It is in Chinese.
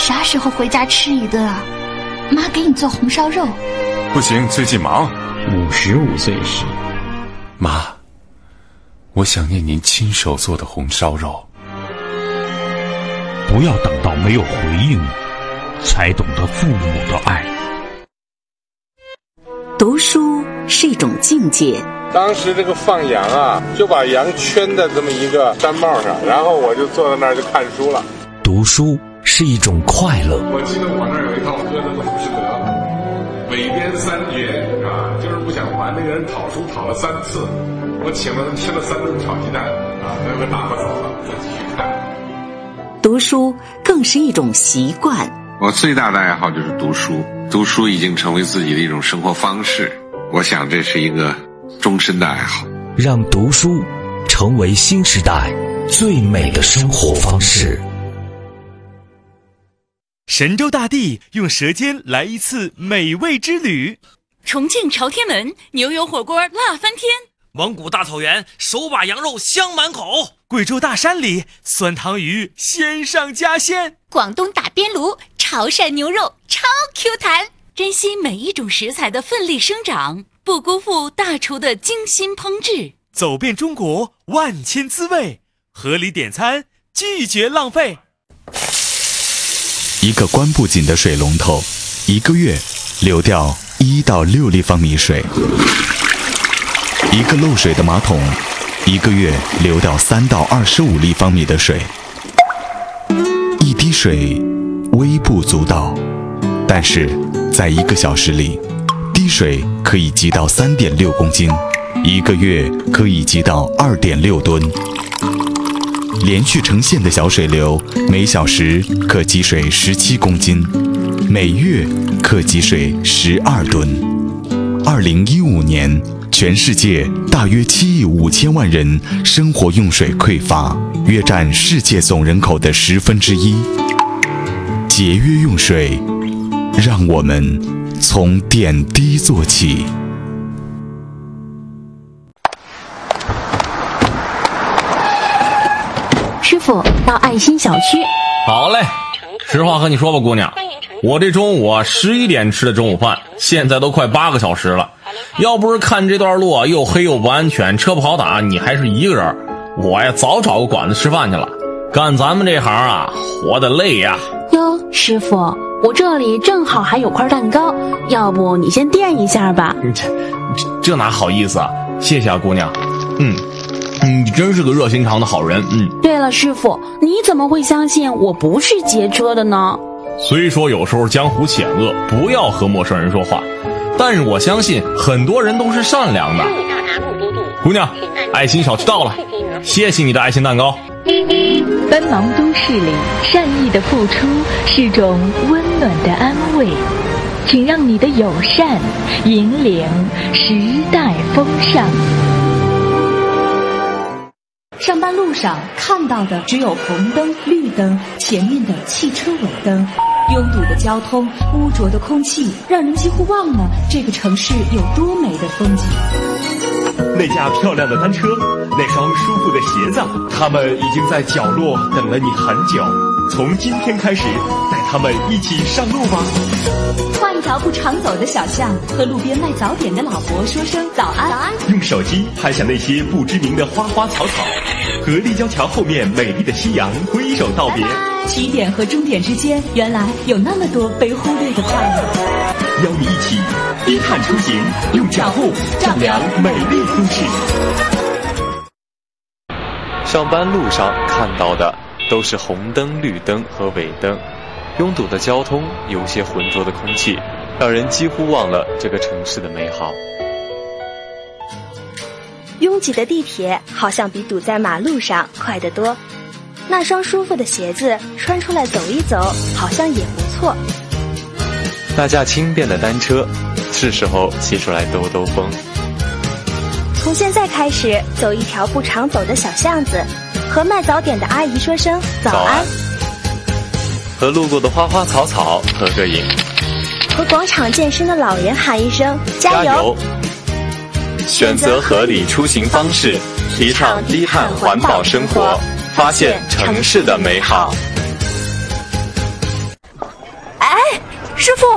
啥时候回家吃一顿啊？妈给你做红烧肉。 不行，最近忙。 55岁时， 妈，我想念您亲手做的红烧肉。 不要等到没有回应，才懂得父母的爱。 读书是一种境界。 当时这个放羊啊，就把羊圈在这么一个山帽上，然后我就坐在那儿就看书了。 读书是一种快乐。 我记得我那儿有一套歌德的《浮士德》，韦编3绝啊，就是不想还，那个人讨书讨了3次，我请了他吃了3顿炒鸡蛋啊，最后打发走了，我继续看。 读书更是一种习惯。 我最大的爱好就是读书，读书已经成为自己的一种生活方式，我想这是一个终身的爱好。 让读书成为新时代最美的生活方式。 神州大地用舌尖来一次美味之旅。 重庆朝天门牛油火锅辣翻天。 蒙古大草原手把羊肉香满口。 贵州大山里酸汤鱼鲜上加鲜。 广东打边炉潮汕牛肉超 Q 弹。珍惜每一种食材的奋力生长，不辜负大厨的精心烹制。 走遍中国万千滋味，合理点餐，拒绝浪费。 一个关不紧的水龙头，1个月流掉1到6立方米水；一个漏水的马桶，1个月流掉3到25立方米的水。一滴水微不足道，但是在1个小时里，滴水可以积到3.6公斤，1个月可以积到2.6吨。连续成线的小水流，每小时可积水17公斤，每月可积水12吨。2015年，全世界大约7亿5千万人生活用水匮乏，约占世界总人口的1/10。节约用水，让我们从点滴做起。 师傅，到爱心小区。 好嘞，实话和你说吧，姑娘，我这中午11点吃的中午饭，现在都快8个小时了。要不是看这段路又黑又不安全，车不好打，你还是一个人，我呀早找个馆子吃饭去了。干咱们这行啊，活得累呀。 哟，师傅，我这里正好还有块蛋糕，要不你先垫一下吧。 这哪好意思啊，谢谢啊，姑娘。你真是个热心肠的好人。 对了，师傅，你怎么会相信我不是劫车的呢？ 虽说有时候江湖险恶，不要和陌生人说话，但是我相信很多人都是善良的。姑娘，爱心小区到了，谢谢你的爱心蛋糕。 奔忙都市里，善意的付出是种温暖的安慰，请让你的友善引领时代风尚。 上班路上看到的只有红灯、绿灯，前面的汽车尾灯，拥堵的交通，污浊的空气，让人几乎忘了这个城市有多美的风景。 那架漂亮的单车，那双舒服的鞋子，他们已经在角落等了你很久。从今天开始，带他们一起上路吧。 换一条不常走的小巷，和路边卖早点的老伯说声早安。 用手机拍下那些不知名的花花草草，和立交桥后面美丽的夕阳挥手道别。 起点和终点之间，原来有那么多被忽略的快乐。 邀你一起低碳出行，用脚步丈量美丽都市。 上班路上看到的都是红灯、绿灯和尾灯，拥堵的交通，有些浑浊的空气，让人几乎忘了这个城市的美好。 拥挤的地铁好像比堵在马路上快得多，那双舒服的鞋子穿出来走一走，好像也不错。 那架轻便的单车，是时候骑出来兜兜风。 从现在开始，走一条不常走的小巷子，和卖早点的阿姨说声早安， 和路过的花花草草合个影， 和广场健身的老人喊一声加油。 选择合理出行方式，提倡低碳环保生活，发现城市的美好。 师傅，